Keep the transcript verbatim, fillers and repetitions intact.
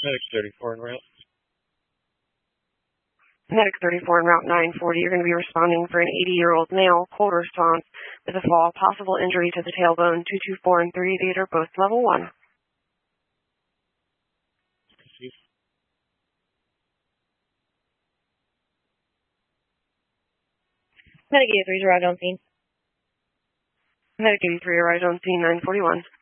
Medic thirty-four en route. Medic thirty-four en route nine forty. You're going to be responding for an eighty-year-old male, cold response with a fall, possible injury to the tailbone. two two four and three eighty-eight are both level one. Medic eighty-three arrived on scene. Medic eighty-three arrived on scene nine forty-one.